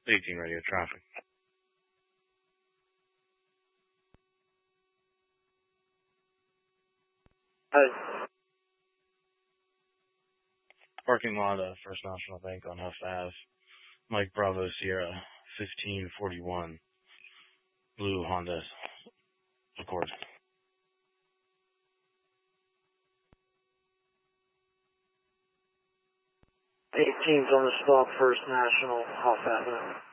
18 radio traffic. Hi. Parking lot of First National Bank on Huff Ave. Mike Bravo Sierra 1541. Blue Honda Accord. 18's on the stop, First National, Huff Avenue.